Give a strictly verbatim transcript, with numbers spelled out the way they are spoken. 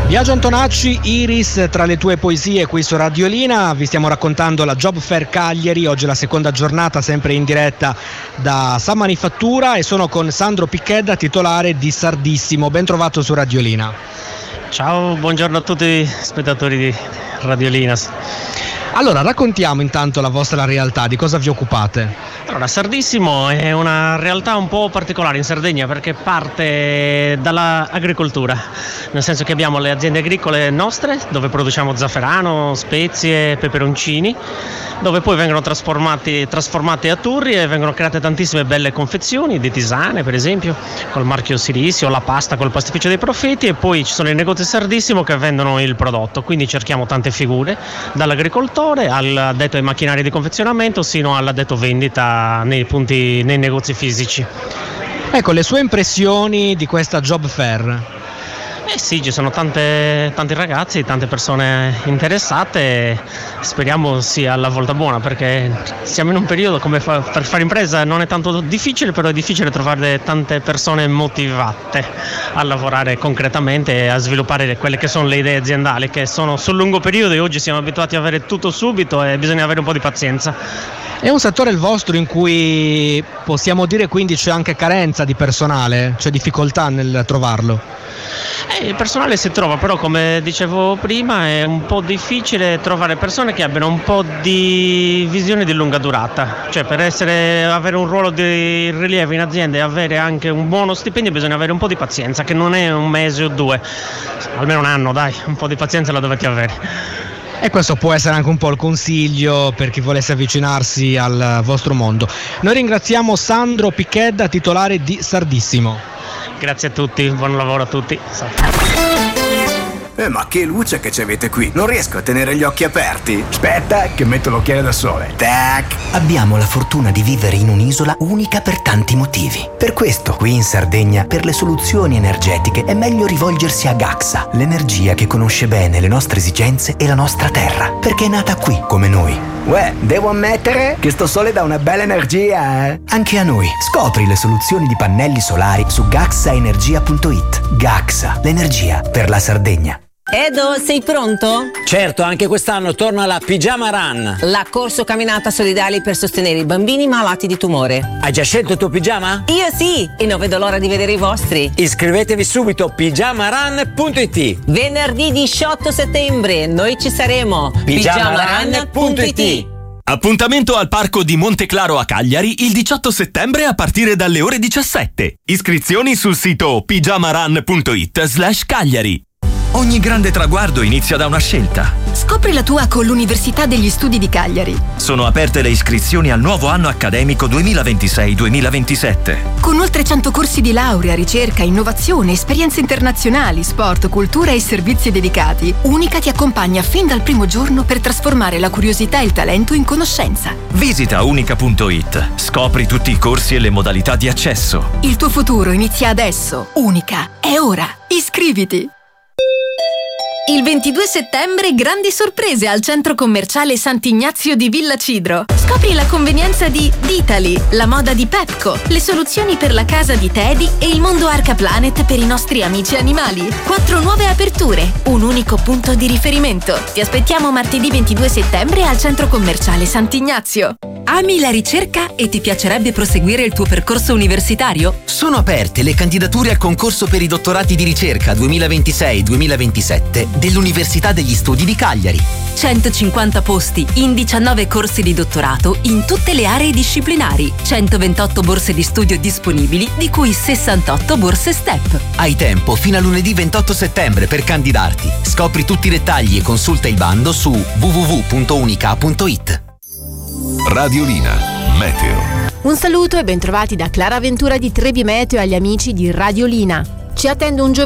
Biagio Antonacci, Iris, tra le tue poesie qui su Radiolina. Vi stiamo raccontando la Job Fair Cagliari, oggi è la seconda giornata, sempre in diretta da San Manifattura, e sono con Sandro Picchedda, titolare di Sardissimo. Ben trovato su Radiolina. Ciao, buongiorno a tutti gli spettatori di Radiolina. Allora, raccontiamo intanto la vostra realtà, di cosa vi occupate? Allora, Sardissimo è una realtà un po' particolare in Sardegna perché parte dall'agricoltura, nel senso che abbiamo le aziende agricole nostre dove produciamo zafferano, spezie, peperoncini, dove poi vengono trasformati, trasformati a turri e vengono create tantissime belle confezioni di tisane, per esempio, col marchio Sirisio, la pasta col pastificio dei Profeti, e poi ci sono i negozi Sardissimo che vendono il prodotto, quindi cerchiamo tante figure, dall'agricoltore all'addetto ai macchinari di confezionamento sino all'addetto vendita nei punti, nei negozi fisici. Ecco, le sue impressioni di questa Job Fair? Eh sì, ci sono tante, tanti ragazzi, tante persone interessate, speriamo sia la volta buona perché siamo in un periodo come fa, per fare impresa non è tanto difficile, però è difficile trovare tante persone motivate a lavorare concretamente e a sviluppare quelle che sono le idee aziendali, che sono sul lungo periodo, e oggi siamo abituati a avere tutto subito e bisogna avere un po' di pazienza. È un settore il vostro in cui possiamo dire quindi c'è anche carenza di personale, c'è difficoltà nel trovarlo? Eh, il personale si trova, però come dicevo prima è un po' difficile trovare persone che abbiano un po' di visione di lunga durata, cioè per essere, avere un ruolo di rilievo in azienda e avere anche un buono stipendio bisogna avere un po' di pazienza, che non è un mese o due, almeno un anno, dai, un po' di pazienza la dovete avere. E questo può essere anche un po' il consiglio per chi volesse avvicinarsi al vostro mondo. Noi ringraziamo Sandro Picchedda, titolare di Sardissimo. Grazie a tutti, buon lavoro a tutti. Eh, ma che luce che ci avete qui! Non riesco a tenere gli occhi aperti. Aspetta, che metto l'occhiale da sole. Tac! Abbiamo la fortuna di vivere in un'isola unica per tanti motivi. Per questo, qui in Sardegna, per le soluzioni energetiche è meglio rivolgersi a Gaxa, l'energia che conosce bene le nostre esigenze e la nostra terra, perché è nata qui, come noi. Uè, devo ammettere che sto sole dà una bella energia, eh? Anche a noi. Scopri le soluzioni di pannelli solari su gaxa energia punto it. Gaxa, l'energia per la Sardegna. Edo, sei pronto? Certo, anche quest'anno torna la Pigiama Run. La corso camminata solidale per sostenere i bambini malati di tumore. Hai già scelto il tuo pigiama? Io sì, e non vedo l'ora di vedere i vostri. Iscrivetevi subito, pigiama run punto it. Venerdì diciotto settembre, noi ci saremo. pigiama run punto it. Appuntamento al Parco di Monteclaro a Cagliari il diciotto settembre a partire dalle ore diciassette. Iscrizioni sul sito pigiama run punto it slash Cagliari. Ogni grande traguardo inizia da una scelta. Scopri la tua con l'Università degli Studi di Cagliari. Sono aperte le iscrizioni al nuovo anno accademico duemilaventisei duemilaventisette. Con oltre cento corsi di laurea, ricerca, innovazione, esperienze internazionali, sport, cultura e servizi dedicati, Unica ti accompagna fin dal primo giorno per trasformare la curiosità e il talento in conoscenza. Visita unica punto it. Scopri tutti i corsi e le modalità di accesso. Il tuo futuro inizia adesso. Unica, è ora. Iscriviti! Il ventidue settembre grandi sorprese al centro commerciale Sant'Ignazio di Villa Cidro. Scopri la convenienza di Ditali, la moda di Pepco, le soluzioni per la casa di Teddy e il mondo Arca Planet per i nostri amici animali. Quattro nuove aperture, un unico punto di riferimento. Ti aspettiamo martedì ventidue settembre al centro commerciale Sant'Ignazio. Ami la ricerca e ti piacerebbe proseguire il tuo percorso universitario? Sono aperte le candidature al concorso per i dottorati di ricerca duemilaventisei duemilaventisette dell'Università degli Studi di Cagliari. centocinquanta posti in diciannove corsi di dottorato in tutte le aree disciplinari. centoventotto borse di studio disponibili, di cui sessantotto borse STEP. Hai tempo fino a lunedì ventotto settembre per candidarti. Scopri tutti i dettagli e consulta il bando su w w w punto unica punto it. Radiolina Meteo. Un saluto e bentrovati da Clara Ventura di Trebi Meteo agli amici di Radiolina. Ci attende un giovedì